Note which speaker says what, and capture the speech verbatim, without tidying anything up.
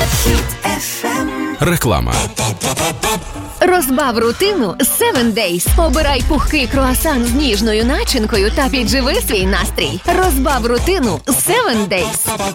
Speaker 1: Реклама.
Speaker 2: Розбав рутину севен дейз. Обирай пухкий круасан з ніжною начинкою та підживи свій настрій. Розбав рутину севен дейз.